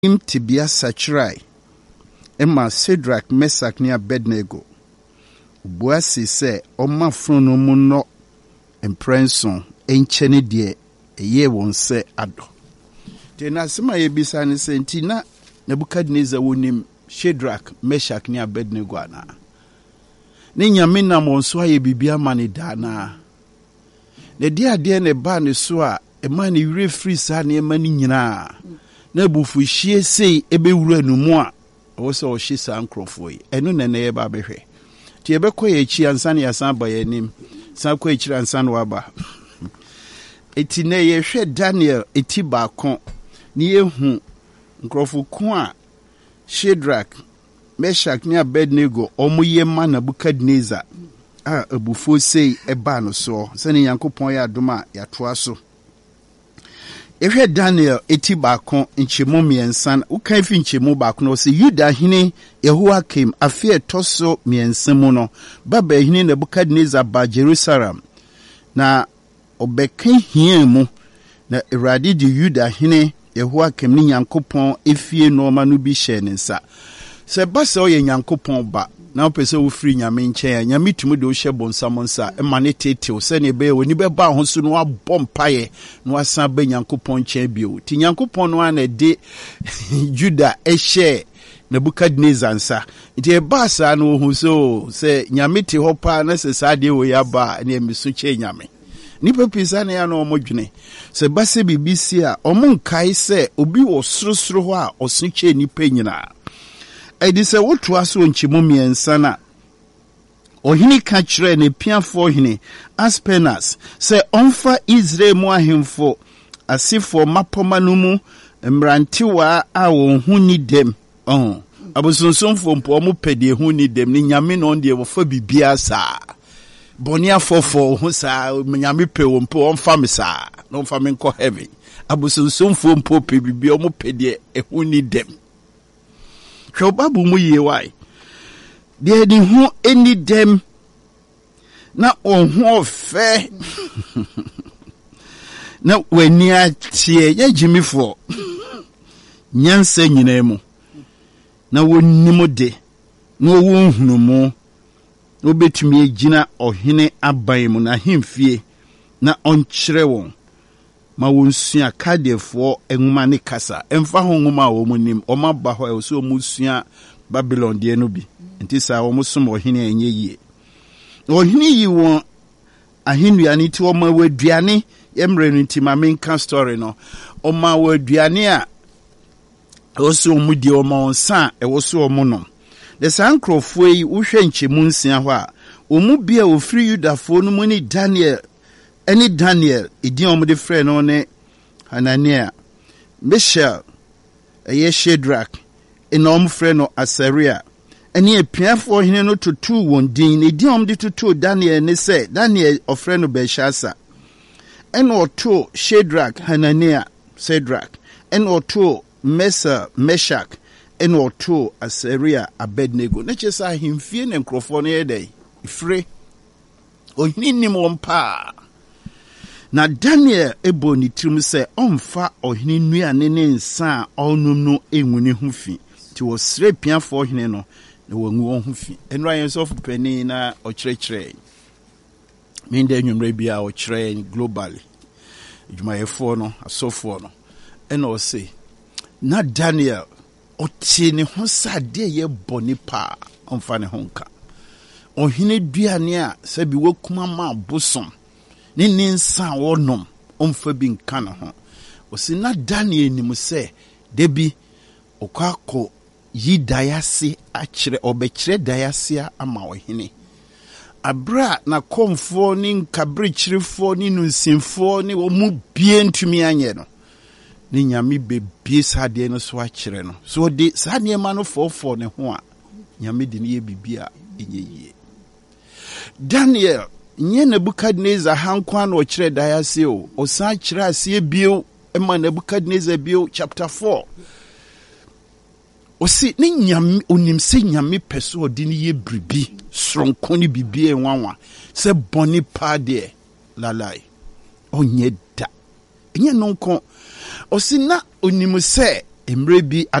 tibia Sachrai, Emma Shadrach, Meshach near Abednego. Boasi say, O my frono muno and prenson, ain't chenny dear, a year won't say ado. Tena sema yebisa ni sentina, Nebuchadnezzar wunim Shadrach, Meshach near Abednego ana. Ninya mina monswa ye bibia mani dana. Ne dia dia ne ba ne so a e man ne wure free sa ne mani nyina. Na bufu hie sei ebe wura nu mu a wo se o hie sa nkrofo yi. Enu ne ye ba behwe. Ti ebe kɔ ye chi ansa ne yasan ba ye nim. San kɔ ye chi ansa no aba. Eti ne ye hwe Daniel eti ba kon ni ye hu nkrofo ko a Shadrach, Meshach ne Abednego omo ye ma Nebukadnezar a abufo sei eba no so sene Yankopon ya adoma ya toa so. Ehwe Daniel eti ba kon nchemu miensan ukan fi nchemu ba kon se Yuda hene Yehoiakim afie toso miensan mu no baba hene Nebukadnezar ba Jerusalem na obekan hia mu na Awurade di Yuda hene Yehoiakim ni Yankopon efie no ma no bi hye ne nsa. Se basa oye Yankopon ba na opese wo free nyame nchen nyame tumi de wo hye bonsamonsa e mane tete wo se ne be woni be ba ho so no abom paye no asan ba Yankopon nchen bio ti Yankopon no ana de Juda e hye Nebukadnezar nsa iti e basa no ho so se nyame te ho pa na se sa de wo ya ba na emisu che nyame nipa pisa na ya no omodwene se basa bibisi a omunkai se obi wo sorosoro ho a osunche nipa nyina. Edi se wotu aso nchimu miensa na ohini ka kire ne piafo hini Aspenas se onfa Israel mu ahemfo asifo mapoma no mu mrantiwa a won hu ni dem abosonsomfo mpo mu pede hu ni dem ni nyame no de wo fa bibia sa boni afofo hu sa nyame pe wo mpo onfa me sa no onfa me nko heaven abosonsomfo mpo pe bibia mu pede hu ni dem. Hwe babu mu ye wai de di hu eni dem na ohun ofe na weni atie ya jimifo nyansa nyina mu na wonimo de na wo hunu mu no betumi agina ohene aban mu na hemfie na onkyere won ma wonsua kadefo enwuma ne kasa emfa ho nwuma wo munim o ma ba ho e so musua Babylon de no bi enti sa wo musom ohene enye yie ohene yi won ahenua ni ti o ma waduane emre no ti ma menka story no o ma waduane a o so mu di o ma onsa e wo so o mu no de sankrofo yi wo hwe nchemu nsia ho a o mu bia o free Yudafo no mu ni Daniel idi omo de frɛ no ne Hanania Mishael Shadrach enom frɛ no Asaria ene apiafo hene no tutu won din idi omo de tutu Daniel ne sɛ Daniel ofrɛ no Belshazzar ene oto Shadrach Hanania Shadrach ene oto Meshach ene oto Asaria Abednego ne kyesa hemfie ne nkrofo no yedai ifre ohini won pa. Na Daniel ebo ni tirim se omfa ohini nuane ne nsa onum no enwuni ho fi ti wo sre piafo ohini no na wangu won ho fi enra yen so fupani na okyerɛkyerɛ min de nwumre bia okyerɛ globally adwumayɛfo no asofo no ena o se na Daniel oti ne ho sade ye boni pa omfa ne honka ohini duane a sabi wakuma ma bosom ni ninsa wonom omfa bi nka na ho osi na Daniel ni mu se debi okako yi dayase akire obekire dayase ama ohene abra na komfo ni nkabrichirifo ni nunsimfo ni wo mu bie ntumi anye no ni nyame bebie sade no so akire no so de sade ma no fofo ne ho a nyame de ne ye bibia enye Daniel nye Nebukadnezar hankwa na okire dayase o san kire ase bio ema Nebukadnezar bio chapter 4 osi ni nyame onimse nyame peso odi ni ye bribi sronko ni bibi enwanwa se boni pa de lalai onye da enye nonko osi na onimse mmerɛ bi